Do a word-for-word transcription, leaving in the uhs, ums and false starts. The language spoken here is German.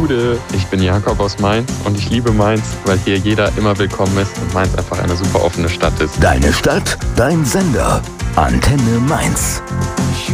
Gude. Ich bin Jakob aus Mainz und ich liebe Mainz, weil hier jeder immer willkommen ist und Mainz einfach eine super offene Stadt ist. Deine Stadt, dein Sender. Antenne Mainz.